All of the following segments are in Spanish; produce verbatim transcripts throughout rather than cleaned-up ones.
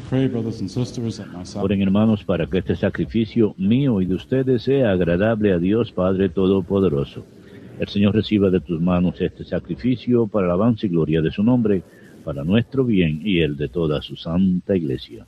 Oren, hermanos, para que este sacrificio mío y de ustedes sea agradable a Dios Padre Todopoderoso. El Señor reciba de tus manos este sacrificio para alabanza y gloria de su nombre, para nuestro bien y el de toda su santa Iglesia.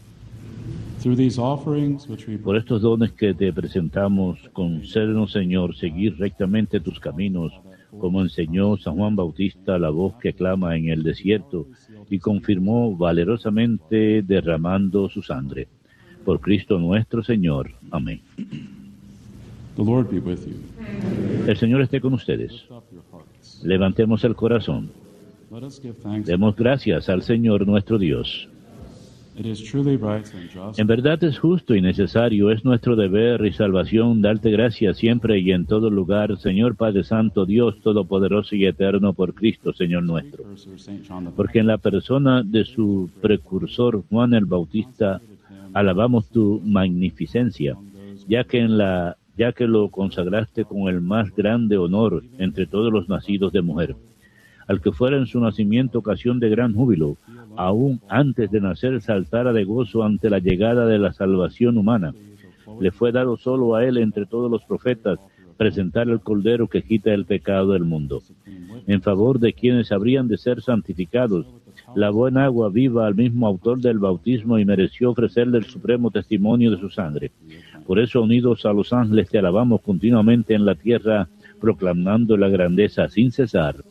Por estos dones que te presentamos, concédenos, Señor, seguir rectamente tus caminos, como enseñó San Juan Bautista, la voz que clama en el desierto, y confirmó valerosamente derramando su sangre. Por Cristo nuestro Señor. Amén. The Lord be with you. El Señor esté con ustedes. Levantemos el corazón. Let us give thanks. Demos gracias al Señor nuestro Dios. It is truly right and just. En verdad es justo y necesario, es nuestro deber y salvación darte gracias siempre y en todo lugar, Señor Padre Santo, Dios Todopoderoso y Eterno, por Cristo, Señor nuestro. Porque en la persona de su precursor, Juan el Bautista, alabamos tu magnificencia, ya que en la ya que lo consagraste con el más grande honor entre todos los nacidos de mujer, al que fuera en su nacimiento ocasión de gran júbilo, aún antes de nacer saltara de gozo ante la llegada de la salvación humana. Le fue dado solo a él entre todos los profetas presentar el Cordero que quita el pecado del mundo, en favor de quienes habrían de ser santificados. La buena agua viva al mismo autor del bautismo y mereció ofrecerle el supremo testimonio de su sangre. Por eso, unidos a los ángeles, te alabamos continuamente en la tierra, proclamando la grandeza sin cesar